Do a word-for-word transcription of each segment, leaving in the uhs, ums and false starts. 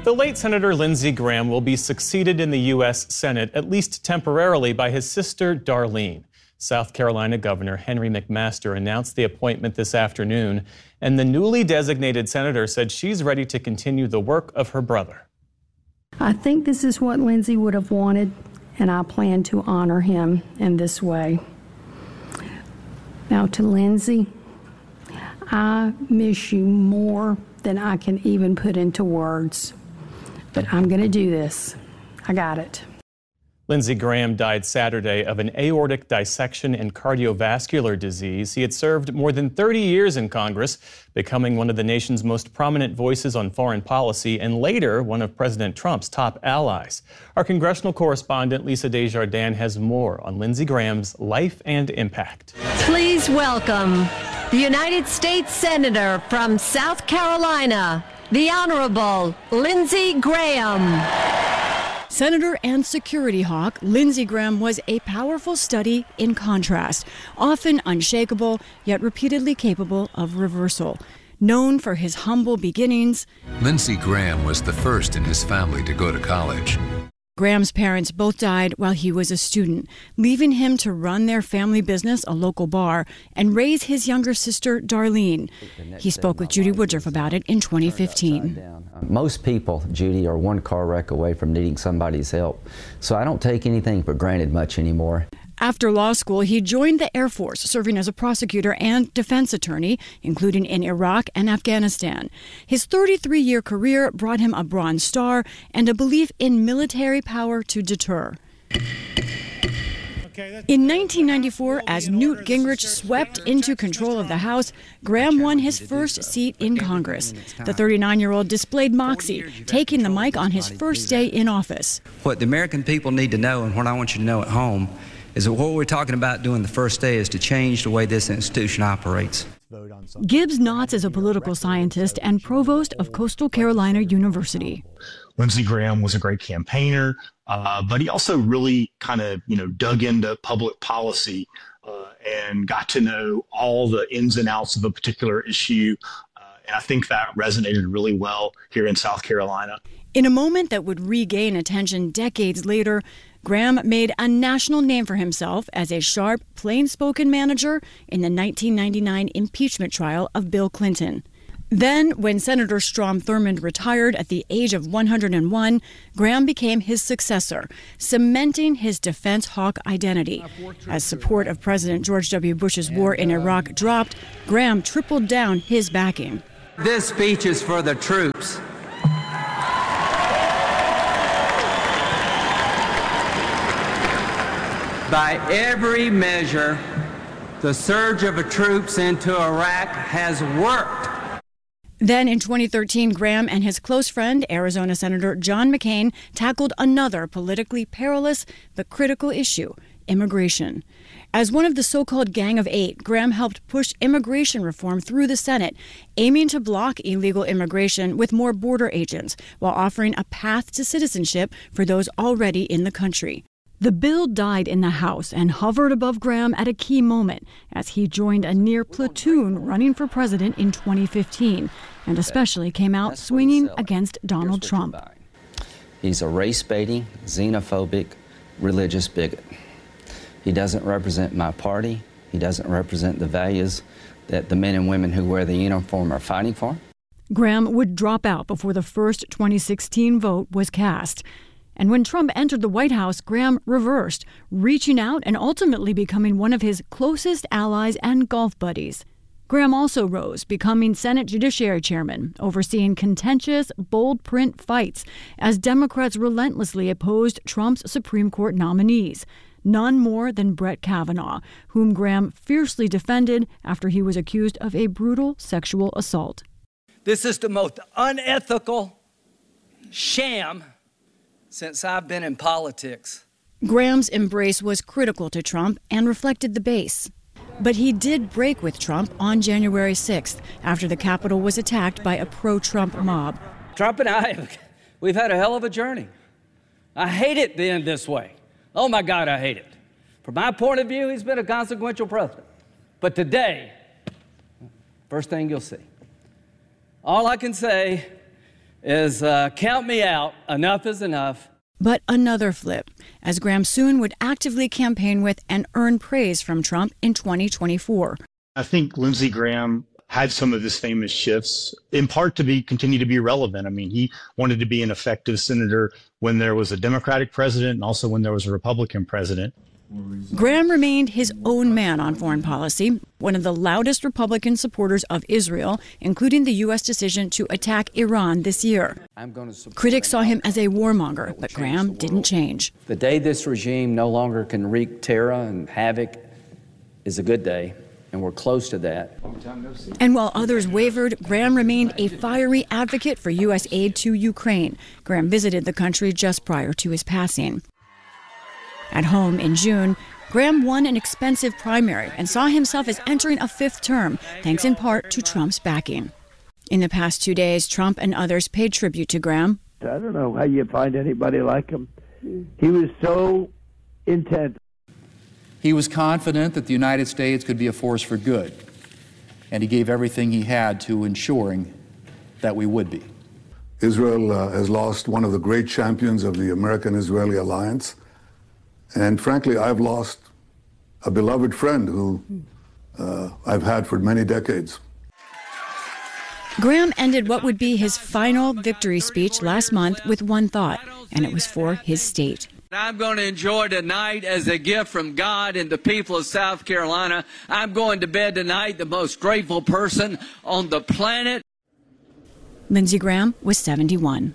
The late Senator Lindsey Graham will be succeeded in the U S Senate, at least temporarily, by his sister, Darlene. South Carolina Governor Henry McMaster announced the appointment this afternoon, and the newly designated senator said she's ready to continue the work of her brother. I think this is what Lindsey would have wanted, and I plan to honor him in this way. Now, to Lindsey, I miss you more than I can even put into words. But I'm going to do this. I got it. Lindsey Graham died Saturday of an aortic dissection and cardiovascular disease. He had served more than thirty years in Congress, becoming one of the nation's most prominent voices on foreign policy and later one of President Trump's top allies. Our congressional correspondent Lisa Desjardins has more on Lindsey Graham's life and impact. Please welcome the United States Senator from South Carolina, the Honorable Lindsey Graham. Senator and security hawk Lindsey Graham was a powerful study in contrast, often unshakable, yet repeatedly capable of reversal. Known for his humble beginnings, Lindsey Graham was the first in his family to go to college. Graham's parents both died while he was a student, leaving him to run their family business, a local bar, and raise his younger sister, Darlene. He spoke with Judy Woodruff about it in twenty fifteen. Most people, Judy, are one car wreck away from needing somebody's help, so I don't take anything for granted much anymore. After law school, he joined the Air Force, serving as a prosecutor and defense attorney, including in Iraq and Afghanistan. His thirty-three-year career brought him a Bronze Star and a belief in military power to deter. In nineteen ninety-four, as Newt Gingrich swept into control of the House, Graham won his first seat in Congress. The thirty-nine-year-old displayed moxie, taking the mic on his first day in office. What the American people need to know, and what I want you to know at home, is that what we're talking about doing the first day is to change the way this institution operates. Gibbs Knotts is a political scientist and provost of Coastal Carolina University. Lindsey Graham was a great campaigner, uh, but he also really kind of, you know, dug into public policy uh, and got to know all the ins and outs of a particular issue. Uh, and I think that resonated really well here in South Carolina. In a moment that would regain attention decades later, Graham made a national name for himself as a sharp, plain-spoken manager in the nineteen ninety-nine impeachment trial of Bill Clinton. Then, when Senator Strom Thurmond retired at the age of one hundred one, Graham became his successor, cementing his defense hawk identity. As support of President George W. Bush's war in Iraq dropped, Graham tripled down his backing. This speech is for the troops. By every measure, the surge of the troops into Iraq has worked. Then in twenty thirteen, Graham and his close friend, Arizona Senator John McCain, tackled another politically perilous but critical issue, immigration. As one of the so-called Gang of Eight, Graham helped push immigration reform through the Senate, aiming to block illegal immigration with more border agents, while offering a path to citizenship for those already in the country. The bill died in the House and hovered above Graham at a key moment as he joined a near platoon running for president in twenty fifteen, and especially came out swinging against Donald Trump. He's a race-baiting, xenophobic, religious bigot. He doesn't represent my party. He doesn't represent the values that the men and women who wear the uniform are fighting for. Graham would drop out before the first twenty sixteen vote was cast. And when Trump entered the White House, Graham reversed, reaching out and ultimately becoming one of his closest allies and golf buddies. Graham also rose, becoming Senate Judiciary Chairman, overseeing contentious, bold print fights as Democrats relentlessly opposed Trump's Supreme Court nominees, none more than Brett Kavanaugh, whom Graham fiercely defended after he was accused of a brutal sexual assault. This is the most unethical sham since I've been in politics. Graham's embrace was critical to Trump and reflected the base. But he did break with Trump on January sixth after the Capitol was attacked by a pro-Trump mob. Trump and I, we've had a hell of a journey. I hate it being this way. Oh my God, I hate it. From my point of view, he's been a consequential president. But today, first thing you'll see, all I can say is uh, count me out. Enough is enough. But another flip, as Graham soon would actively campaign with and earn praise from Trump in twenty twenty-four. I think Lindsey Graham had some of his famous shifts, in part to be continue to be relevant. I mean, he wanted to be an effective senator when there was a Democratic president and also when there was a Republican president. Graham remained his own man on foreign policy, one of the loudest Republican supporters of Israel, including the U S decision to attack Iran this year. Critics saw him as a warmonger, but Graham didn't change. The day this regime no longer can wreak terror and havoc is a good day, and we're close to that. And while others wavered, Graham remained a fiery advocate for U S aid to Ukraine. Graham visited the country just prior to his passing. At home in June, Graham won an expensive primary and saw himself as entering a fifth term, thanks in part to Trump's backing. In the past two days, Trump and others paid tribute to Graham. I don't know how you find anybody like him. He was so intent. He was confident that the United States could be a force for good, and he gave everything he had to ensuring that we would be. Israel uh, has lost one of the great champions of the American-Israeli alliance. And frankly, I've lost a beloved friend who uh, I've had for many decades. Graham ended what would be his final victory speech last month with one thought, and it was for his state. I'm going to enjoy tonight as a gift from God and the people of South Carolina. I'm going to bed tonight the most grateful person on the planet. Lindsey Graham was seventy-one.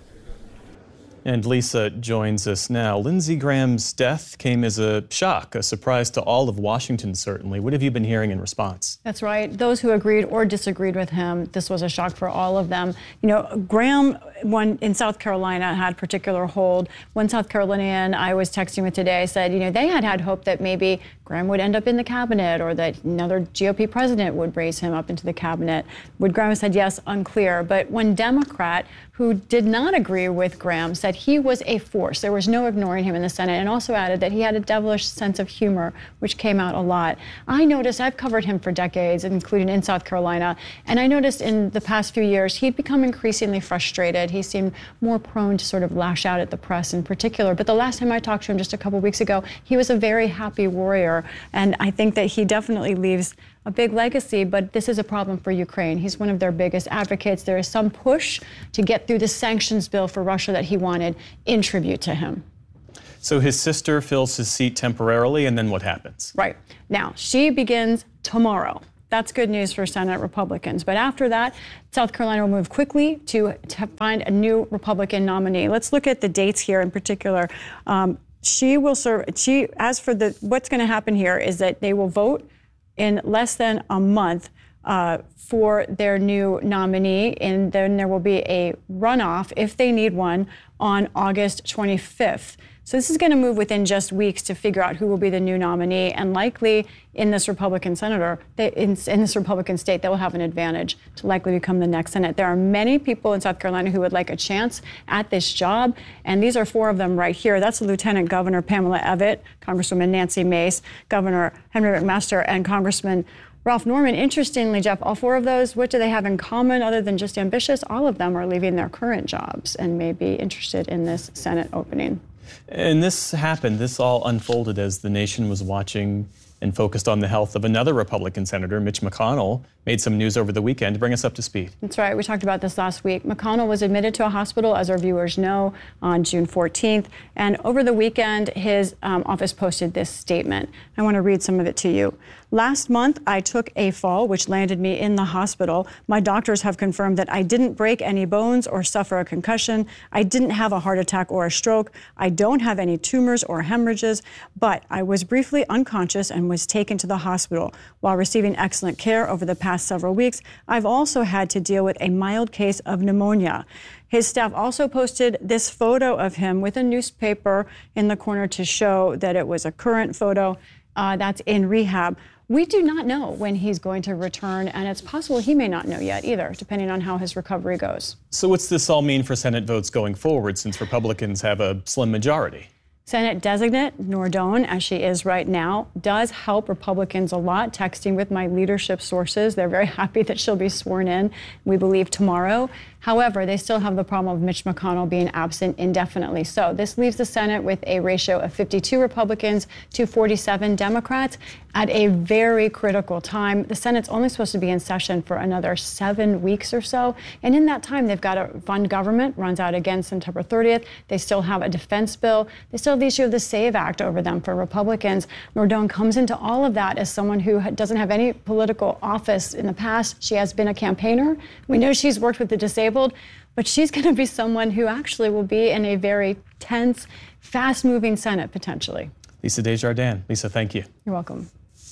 And Lisa joins us now. Lindsey Graham's death came as a shock, a surprise to all of Washington, certainly. What have you been hearing in response? That's right. Those who agreed or disagreed with him, this was a shock for all of them. You know, Graham, one in South Carolina, had particular hold. One South Carolinian I was texting with today said, you know, they had had hope that maybe Graham would end up in the cabinet or that another G O P president would raise him up into the cabinet. Would Graham have said yes? Unclear. But one Democrat who did not agree with Graham said he was a force. There was no ignoring him in the Senate, and also added that he had a devilish sense of humor, which came out a lot. I noticed, I've covered him for decades, including in South Carolina, and I noticed in the past few years, he'd become increasingly frustrated. He seemed more prone to sort of lash out at the press in particular. But the last time I talked to him just a couple weeks ago, he was a very happy warrior, and I think that he definitely leaves a big legacy, but this is a problem for Ukraine. He's one of their biggest advocates. There is some push to get through the sanctions bill for Russia that he wanted in tribute to him. So his sister fills his seat temporarily, and then what happens? Right. Now, she begins tomorrow. That's good news for Senate Republicans. But after that, South Carolina will move quickly to, to find a new Republican nominee. Let's look at the dates here in particular. Um, she will serve, she, as for the, what's going to happen here is that they will vote in less than a month uh, for their new nominee, and then there will be a runoff, if they need one, on August twenty-fifth. So this is going to move within just weeks to figure out who will be the new nominee, and likely in this Republican senator, they, in, in this Republican state, they will have an advantage to likely become the next Senate. There are many people in South Carolina who would like a chance at this job, and these are four of them right here. That's Lieutenant Governor Pamela Evette, Congresswoman Nancy Mace, Governor Henry McMaster, and Congressman Ralph Norman. Interestingly, Jeff, all four of those, what do they have in common other than just ambitious? All of them are leaving their current jobs and may be interested in this Senate opening. And this happened, this all unfolded as the nation was watching and focused on the health of another Republican senator, Mitch McConnell, made some news over the weekend. Bring us up to speed. That's right. We talked about this last week. McConnell was admitted to a hospital, as our viewers know, on June fourteenth. And over the weekend, his um, office posted this statement. I want to read some of it to you. Last month, I took a fall, which landed me in the hospital. My doctors have confirmed that I didn't break any bones or suffer a concussion. I didn't have a heart attack or a stroke. I don't have any tumors or hemorrhages, but I was briefly unconscious and was taken to the hospital. While receiving excellent care over the past several weeks, I've also had to deal with a mild case of pneumonia. His staff also posted this photo of him with a newspaper in the corner to show that it was a current photo. Uh, that's in rehab. We do not know when he's going to return, and it's possible he may not know yet either, depending on how his recovery goes. So what's this all mean for Senate votes going forward, since Republicans have a slim majority? Senate designate Nordone, as she is right now, does help Republicans a lot, texting with my leadership sources. They're very happy that she'll be sworn in, we believe, tomorrow. However, they still have the problem of Mitch McConnell being absent indefinitely. So this leaves the Senate with a ratio of fifty-two Republicans to forty-seven Democrats at a very critical time. The Senate's only supposed to be in session for another seven weeks or so. And in that time, they've got to fund government, runs out again September thirtieth. They still have a defense bill. They still have the issue of the SAVE Act over them for Republicans. Nordone comes into all of that as someone who doesn't have any political office in the past. She has been a campaigner. We know she's worked with the disabled. But she's going to be someone who actually will be in a very tense, fast-moving Senate, potentially. Lisa Desjardins. Lisa, thank you. You're welcome.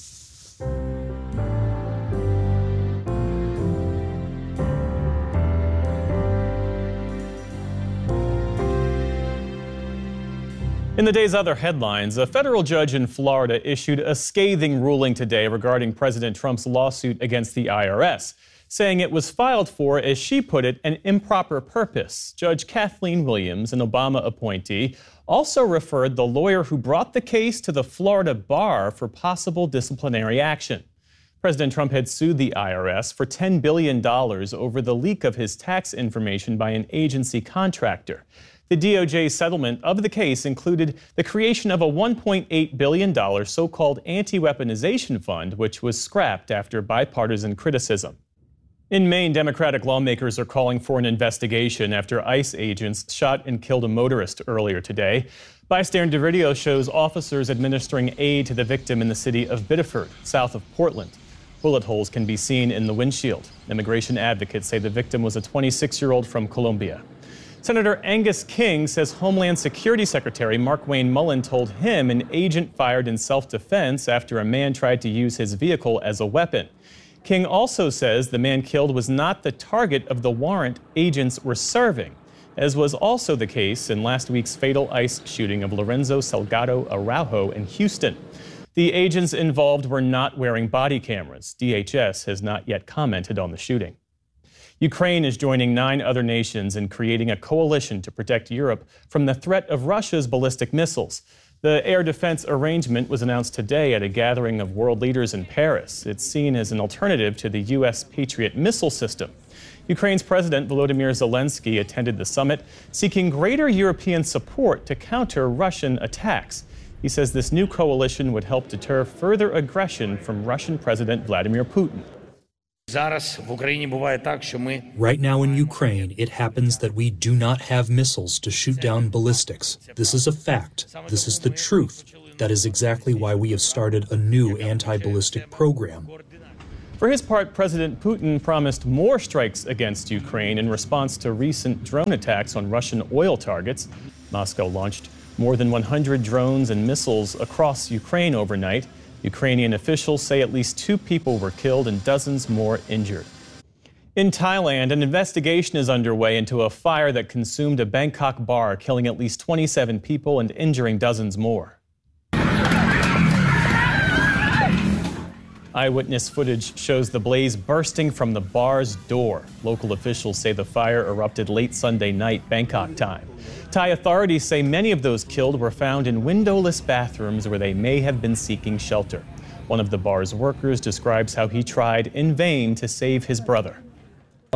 In the day's other headlines, a federal judge in Florida issued a scathing ruling today regarding President Trump's lawsuit against the I R S, saying it was filed for, as she put it, an improper purpose. Judge Kathleen Williams, an Obama appointee, also referred the lawyer who brought the case to the Florida bar for possible disciplinary action. President Trump had sued the I R S for ten billion dollars over the leak of his tax information by an agency contractor. The D O J settlement of the case included the creation of a one point eight billion dollars so-called anti-weaponization fund, which was scrapped after bipartisan criticism. In Maine, Democratic lawmakers are calling for an investigation after ICE agents shot and killed a motorist earlier today. Bystander video shows officers administering aid to the victim in the city of Biddeford, south of Portland. Bullet holes can be seen in the windshield. Immigration advocates say the victim was a twenty-six-year-old from Colombia. Senator Angus King says Homeland Security Secretary Markwayne Mullin told him an agent fired in self-defense after a man tried to use his vehicle as a weapon. King also says the man killed was not the target of the warrant agents were serving, as was also the case in last week's fatal ICE shooting of Lorenzo Salgado Araujo in Houston. The agents involved were not wearing body cameras. D H S has not yet commented on the shooting. Ukraine is joining nine other nations in creating a coalition to protect Europe from the threat of Russia's ballistic missiles. The air defense arrangement was announced today at a gathering of world leaders in Paris. It's seen as an alternative to the U S Patriot missile system. Ukraine's President Volodymyr Zelensky attended the summit, seeking greater European support to counter Russian attacks. He says this new coalition would help deter further aggression from Russian President Vladimir Putin. Right now in Ukraine, it happens that we do not have missiles to shoot down ballistics. This is a fact. This is the truth. That is exactly why we have started a new anti-ballistic program. For his part, President Putin promised more strikes against Ukraine in response to recent drone attacks on Russian oil targets. Moscow launched more than one hundred drones and missiles across Ukraine overnight. Ukrainian officials say at least two people were killed and dozens more injured. In Thailand, an investigation is underway into a fire that consumed a Bangkok bar, killing at least twenty-seven people and injuring dozens more. Eyewitness footage shows the blaze bursting from the bar's door. Local officials say the fire erupted late Sunday night, Bangkok time. Thai authorities say many of those killed were found in windowless bathrooms where they may have been seeking shelter. One of the bar's workers describes how he tried in vain to save his brother. I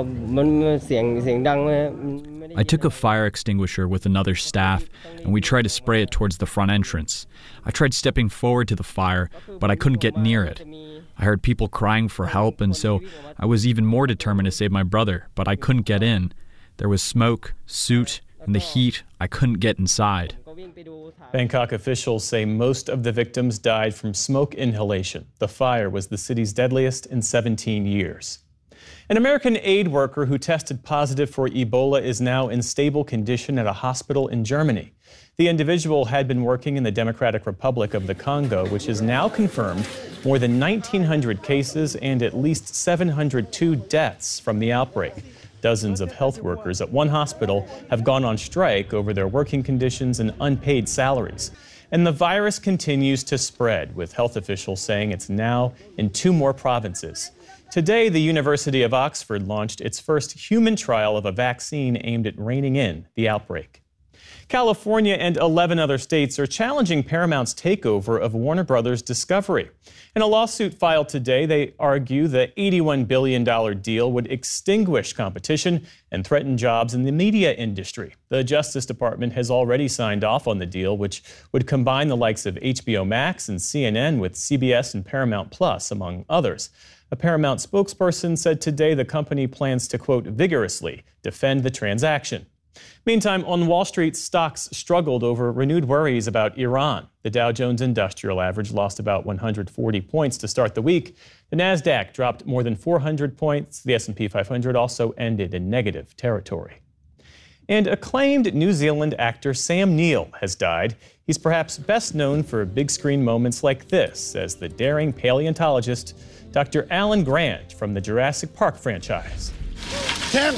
took a fire extinguisher with another staff, and we tried to spray it towards the front entrance. I tried stepping forward to the fire, but I couldn't get near it. I heard people crying for help, and so I was even more determined to save my brother, but I couldn't get in. There was smoke, soot, and the heat. I couldn't get inside. Bangkok officials say most of the victims died from smoke inhalation. The fire was the city's deadliest in seventeen years. An American aid worker who tested positive for Ebola is now in stable condition at a hospital in Germany. The individual had been working in the Democratic Republic of the Congo, which has now confirmed more than nineteen hundred cases and at least seven hundred two deaths from the outbreak. Dozens of health workers at one hospital have gone on strike over their working conditions and unpaid salaries. And the virus continues to spread, with health officials saying it's now in two more provinces. Today, the University of Oxford launched its first human trial of a vaccine aimed at reining in the outbreak. California and eleven other states are challenging Paramount's takeover of Warner Brothers Discovery. In a lawsuit filed today, they argue the eighty-one billion dollars deal would extinguish competition and threaten jobs in the media industry. The Justice Department has already signed off on the deal, which would combine the likes of H B O Max and C N N with C B S and Paramount Plus, among others. A Paramount spokesperson said today the company plans to, quote, vigorously defend the transaction. Meantime, on Wall Street, stocks struggled over renewed worries about Iran. The Dow Jones Industrial Average lost about one hundred forty points to start the week. The Nasdaq dropped more than four hundred points. The S and P five hundred also ended in negative territory. And acclaimed New Zealand actor Sam Neill has died. He's perhaps best known for big screen moments like this as the daring paleontologist Doctor Alan Grant from the Jurassic Park franchise. Tim!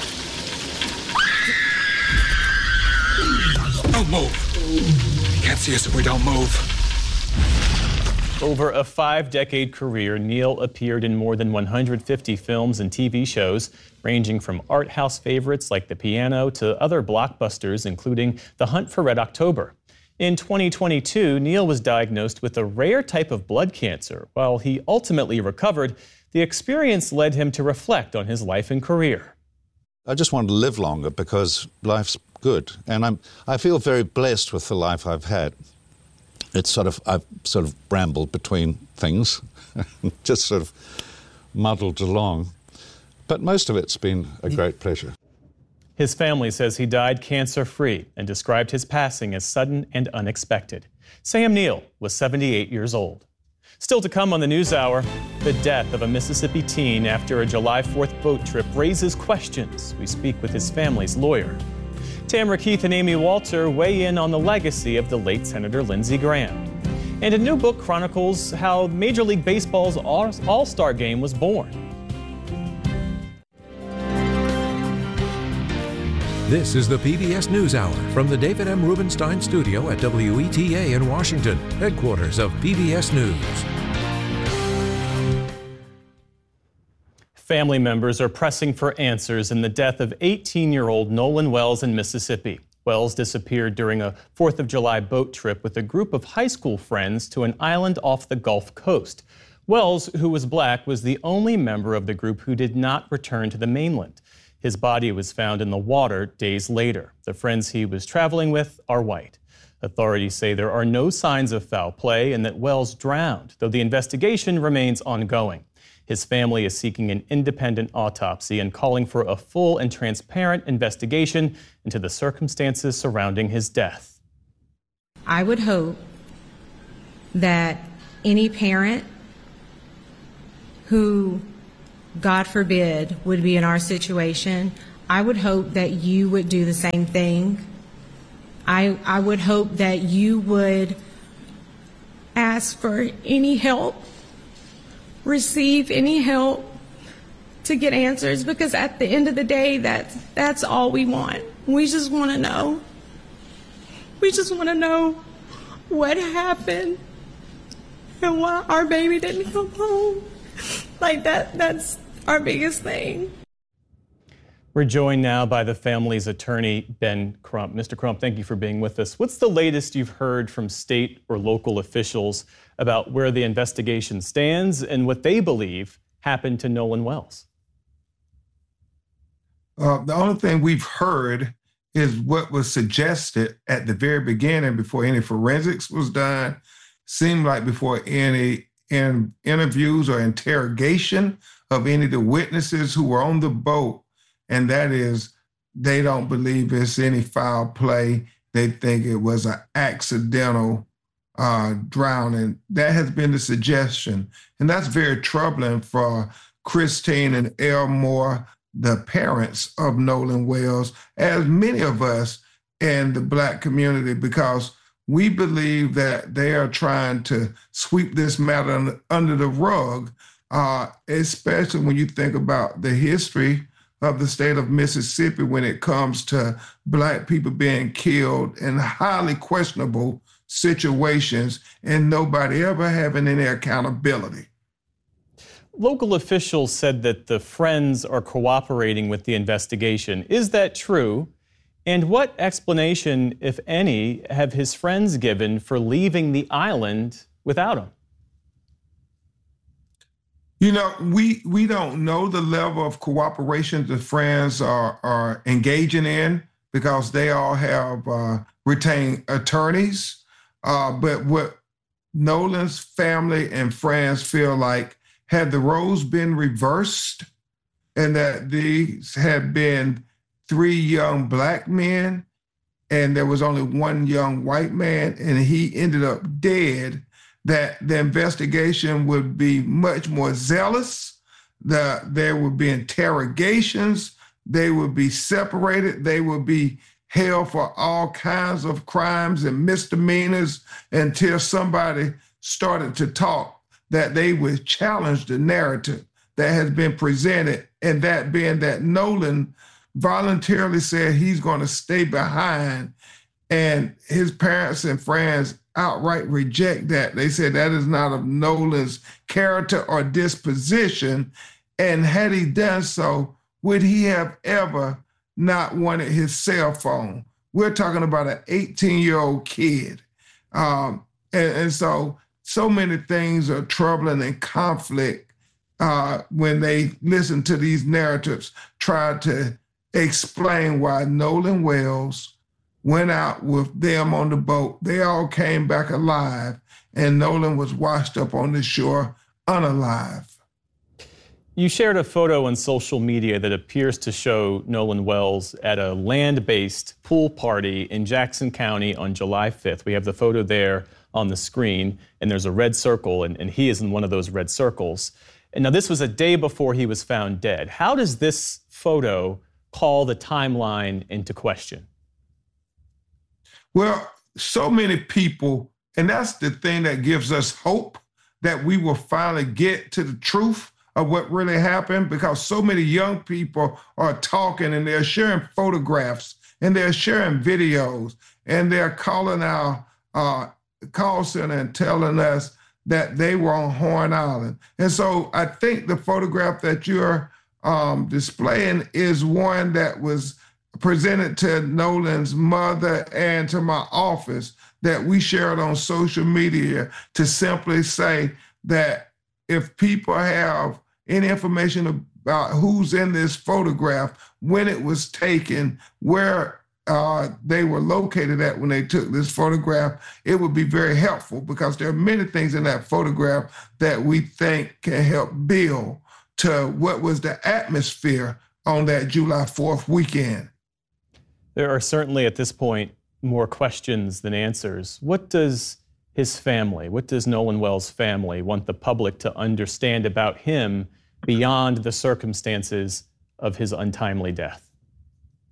Don't move. You can't see us if we don't move. Over a five-decade career, Neill appeared in more than one hundred fifty films and T V shows, ranging from art house favorites like The Piano to other blockbusters, including The Hunt for Red October. In twenty twenty-two, Neill was diagnosed with a rare type of blood cancer. While he ultimately recovered, the experience led him to reflect on his life and career. I just want to live longer because life's good, and I'm I feel very blessed with the life I've had. It's sort of I've sort of brambled between things, just sort of muddled along, but most of it's been a great pleasure. His family says he died cancer-free and described his passing as sudden and unexpected. Sam Neill was seventy-eight years old. Still to come on the NewsHour, the death of a Mississippi teen after a July fourth boat trip raises questions. We speak with his family's lawyer. Tamara Keith and Amy Walter weigh in on the legacy of the late Senator Lindsey Graham. And a new book chronicles how Major League Baseball's All-Star Game was born. This is the P B S NewsHour from the David M. Rubenstein studio at W E T A in Washington, headquarters of P B S News. Family members are pressing for answers in the death of eighteen-year-old Nolan Wells in Mississippi. Wells disappeared during a fourth of July boat trip with a group of high school friends to an island off the Gulf Coast. Wells, who was black, was the only member of the group who did not return to the mainland. His body was found in the water days later. The friends he was traveling with are white. Authorities say there are no signs of foul play and that Wells drowned, though the investigation remains ongoing. His family is seeking an independent autopsy and calling for a full and transparent investigation into the circumstances surrounding his death. I would hope that any parent who, God forbid, would be in our situation, I would hope that you would do the same thing. I, I would hope that you would ask for any help, receive any help to get answers, because at the end of the day, that's, that's all we want. We just want to know. We just want to know what happened and why our baby didn't come home. Like that, that's our biggest thing. We're joined now by the family's attorney, Ben Crump. Mister Crump, thank you for being with us. What's the latest you've heard from state or local officials about where the investigation stands and what they believe happened to Nolan Wells? Uh, the only thing we've heard is what was suggested at the very beginning before any forensics was done. Seemed like before any in interviews or interrogation of any of the witnesses who were on the boat, and that is they don't believe it's any foul play. They think it was an accidental uh, drowning. That has been the suggestion, and that's very troubling for Christine and Elmore, the parents of Nolan Wells, as many of us in the Black community, because we believe that they are trying to sweep this matter under the rug, uh, especially when you think about the history of the state of Mississippi when it comes to Black people being killed in highly questionable situations and nobody ever having any accountability. Local officials said that the friends are cooperating with the investigation. Is that true? And what explanation, if any, have his friends given for leaving the island without him? You know, we we don't know the level of cooperation the friends are, are engaging in because they all have uh, retained attorneys. Uh, but what Nolan's family and friends feel like, had the roles been reversed and that these had been three young black men and there was only one young white man and he ended up dead, that the investigation would be much more zealous, that there would be interrogations, they would be separated, they would be held for all kinds of crimes and misdemeanors until somebody started to talk, that they would challenge the narrative that has been presented, and that being that Nolan voluntarily said he's going to stay behind, and his parents and friends outright reject that. They said that is not of Nolan's character or disposition, and had he done so, would he have ever not wanted his cell phone? We're talking about an eighteen-year-old kid. Um, and, and so, so many things are troubling and conflict uh, when they listen to these narratives, try to explain why Nolan Wells went out with them on the boat. They all came back alive, and Nolan was washed up on the shore unalive. You shared a photo on social media that appears to show Nolan Wells at a land-based pool party in Jackson County on July fifth. We have the photo there on the screen, and there's a red circle, and, and he is in one of those red circles. And now, this was a day before he was found dead. How does this photo call the timeline into question? Well, so many people, and that's the thing that gives us hope that we will finally get to the truth of what really happened, because so many young people are talking and they're sharing photographs and they're sharing videos and they're calling our uh, call center and telling us that they were on Horn Island. And so I think the photograph that you're um, displaying is one that was presented to Nolan's mother and to my office that we shared on social media to simply say that if people have any information about who's in this photograph, when it was taken, where uh, they were located at when they took this photograph, it would be very helpful, because there are many things in that photograph that we think can help build to what was the atmosphere on that July fourth weekend. There are certainly at this point more questions than answers. What does his family, what does Nolan Wells' family want the public to understand about him beyond the circumstances of his untimely death?